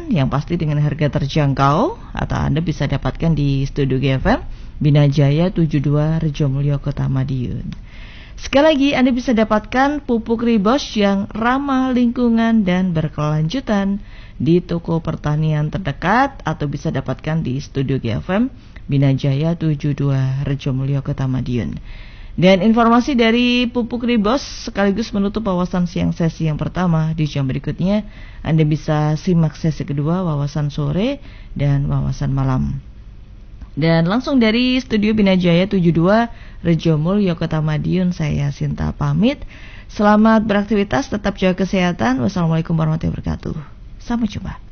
panen yang pasti dengan harga terjangkau, atau Anda bisa dapatkan di Studio GFM Bina Jaya 72 Rejomulyo Kota Madiun. Sekali lagi Anda bisa dapatkan pupuk Ribos yang ramah lingkungan dan berkelanjutan di toko pertanian terdekat, atau bisa dapatkan di Studio GFM Bina Jaya 72 Rejomulyo Kota Madiun. Dan informasi dari pupuk Ribos sekaligus menutup wawasan siang sesi yang pertama. Di jam berikutnya Anda bisa simak sesi kedua, wawasan sore dan wawasan malam. Dan langsung dari Studio Bina Jaya 72 Rejomulyo Kota Madiun, saya Sinta pamit. Selamat beraktivitas, tetap jaga kesehatan. Wassalamualaikum warahmatullahi wabarakatuh. Sampai jumpa.